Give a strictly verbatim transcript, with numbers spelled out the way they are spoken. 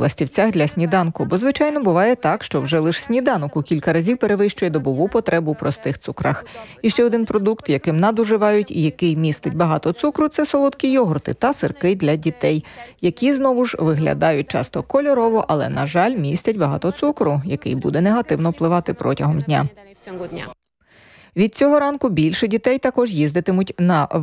пластівцях для сніданку, бо, звичайно, буває так, що вже лише сніданок у кілька разів перевищує добову потребу у простих цукрах. І ще один продукт, яким надуживають і який містить багато цукру – це солодкі йогурти та сирки для дітей, які, знову ж, виглядають часто кольорово, але, на жаль, містять багато цукру, який буде негативно впливати протягом дня. Від цього ранку більше дітей також їздитимуть на